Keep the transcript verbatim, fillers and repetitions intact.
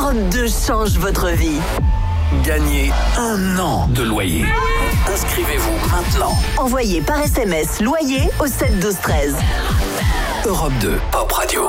Europe deux change votre vie. Gagnez un an de loyer. Inscrivez-vous maintenant. Envoyez par S M S loyer au sept douze treize. Europe deux, Pop Radio.